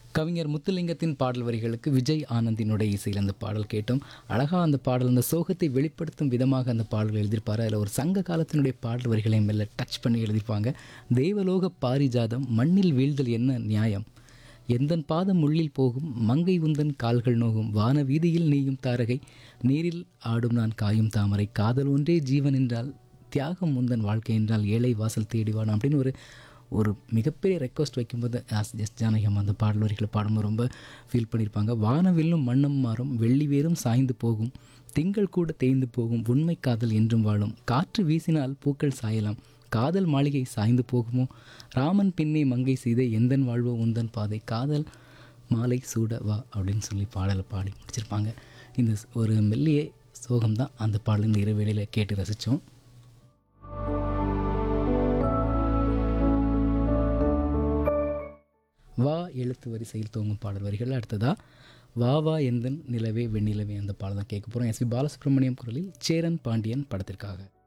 கவிஞர் முத்துலிங்கத்தின் பாடல் வரிகளுக்கு விஜய் ஆனந்தினுடைய இசையில் அந்த பாடல் கேட்டோம். அழகாக அந்த பாடல் அந்த சோகத்தை வெளிப்படுத்தும் விதமாக அந்த பாடல் எழுதியிருப்பார். அதில் ஒரு சங்க காலத்தினுடைய பாடல் வரிகளை மெல்ல டச் பண்ணி எழுதியிருப்பாங்க. தேவலோக பாரிஜாதம் மண்ணில் வீழ்தல் என்ன நியாயம், எந்தன் பாதம் உள்ளில் போகும் மங்கை உந்தன் கால்கள் நோகும், வான வீதியில் நீயும் தாரகை, நீரில் ஆடும் நான் காயும் தாமரை, காதல் ஒன்றே ஜீவன் என்றால் தியாகம் முந்தன் வாழ்க்கை என்றால் ஏழை வாசல் தேடிவான் அப்படின்னு ஒரு ஒரு மிகப்பெரிய ரெக்வஸ்ட் வைக்கும்போது எஸ் ஜானகி அம்மா அந்த பாடல் வரிகளை பாடும்போது ரொம்ப ஃபீல் பண்ணியிருப்பாங்க. வானவில்லும் மண்ணம் மாறும், வெள்ளி வேரும் சாய்ந்து போகும், திங்கள் கூட தேய்ந்து போகும், உண்மை காதல் என்றும் வாழும், காற்று வீசினால் பூக்கள் சாயலாம், காதல் மாளிகை சாய்ந்து போகுமோ, ராமன் பின்னே மங்கை செய்த எந்தன் வாழ்வோ உந்தன் பாதை, காதல் மாலை சூட வா அப்படின்னு சொல்லி பாடலை பாடி முடிச்சிருப்பாங்க. இந்த ஒரு மெல்லிய சோகம்தான் அந்த பாடல் இந்த இரவேளையில் கேட்டு ரசித்தோம். வா எழுத்து வரிசையில் தூங்கும் பாடல் வரிகள். அடுத்ததா வா வா எந்தன் நிலவே வெண்ணிலவே அந்த பாடல் தான் கேட்க போகிறோம். எஸ்பி பாலசுப்ரமணியம் குரலில் சேரன் பாண்டியன் படத்திற்காக.